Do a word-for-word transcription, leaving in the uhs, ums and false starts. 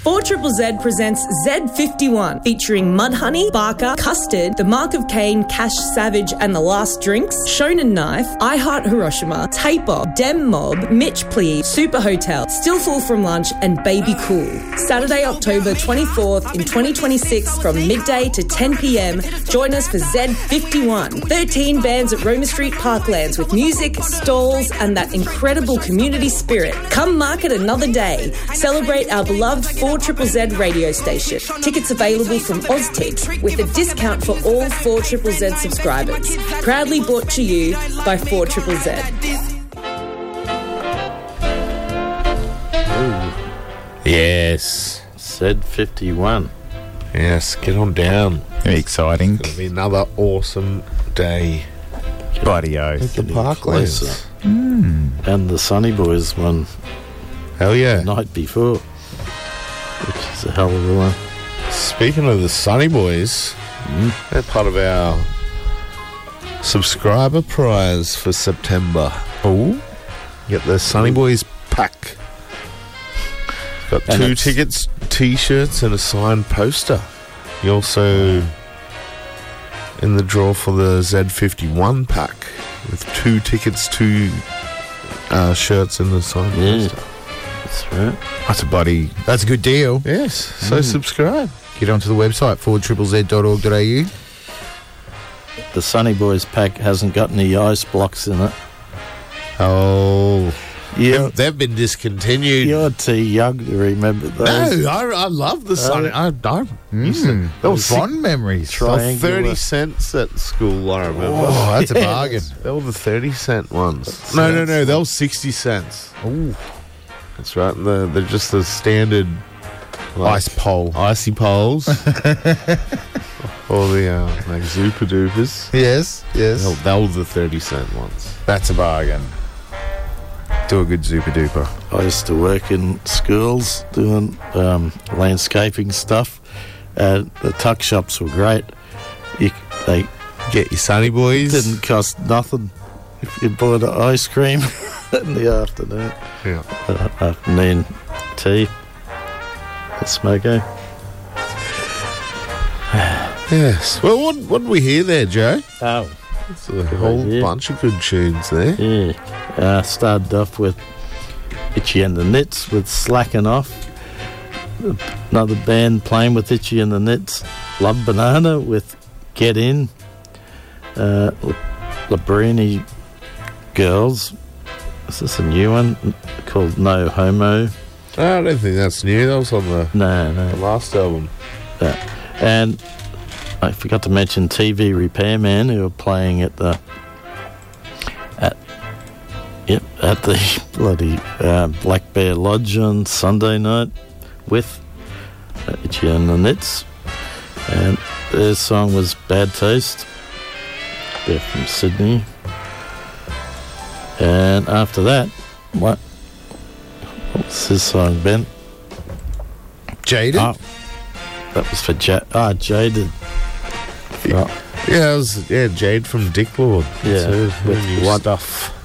four Z Z Z presents Z fifty-one, featuring Mudhoney, Barker, Custard, The Mark of Cain, Cash Savage and The Last Drinks, Shonen Knife, I Heart Hiroshima, Taper, Dem Mob, Mitch Plea, Super Hotel, Still Full from Lunch and Baby Cool. Saturday, October twenty-fourth in twenty twenty-six from midday to ten p.m. Join us for Z fifty-one. thirteen bands at Roma Street Parklands with music, stalls and that incredible community spirit. Come mark it another day. Celebrate our beloved four Z Z Z radio station. Tickets available from Oztix with a discount for all four Z Z Z subscribers. Proudly brought to you by four Z Z Z. Yes. Z fifty-one. Yes, get on down. Very exciting. It's going to be another awesome day. Radio. At the Parklands. Mm. And the Sunny Boys won Hell yeah. the night before, which is a hell of a one. Speaking of the Sunny Boys, Mm. they're part of our subscriber prize for September. Oh. Get the Sunny Boys pack. Got And two it's- tickets, T-shirts and a signed poster. You also in the draw for the Z fifty-one pack with two tickets, two uh, shirts and a signed Yeah. poster. That's right. That's a bloody, that's a good deal. Yes, so Mm. subscribe. Get onto the website, four Z Z Z dot org dot a u. The Sunny Boys pack hasn't got any ice blocks in it. Oh, Yeah. they've been discontinued. You're too young to remember those. No, I, I love the Sunny. I, I used to, Mm. that was sick. Fond memories. They were Triangular. thirty cents at school, I remember. Oh, that's a Yes. bargain. They were the thirty cent ones. That's No, no, cents. no, they were sixty cents. Ooh. That's right. And the, they're just the standard like, Ice pole. icy poles. Or the uh, like Zupa Dupas. Yes, yes. They, they were the thirty cent ones. That's a bargain. Do a good super duper. I used to work in schools doing um, landscaping stuff. Uh, the tuck shops were great. You, they Get your Sunny Boys. didn't cost nothing if you bought an ice cream in the afternoon. Yeah. Uh, afternoon tea at Smoko. Yes. Well, what what did we hear there, Joe? Oh. It's a whole idea. bunch of good tunes there. Yeah. Uh, started off with Itchy and the Knits with Slacking Off. Another band playing with Itchy and the Knits, Love Banana with Get In. Uh, Labrini Girls. Is this a new one called No Homo? I don't think that's new. That was on the, No, the no. last album. Uh, and I forgot to mention T V Repairman, who are playing at the at yep at the bloody uh, Black Bear Lodge on Sunday night with uh, Itchy and the Knits, and their song was Bad Taste. They're from Sydney, and after that, what? What's this song, Ben? Jaded? Oh, that was for Ja- ah Jaded. Oh, Yeah, it was yeah Jade from Dick Lord. Yeah, That's her, her with new what- stuff.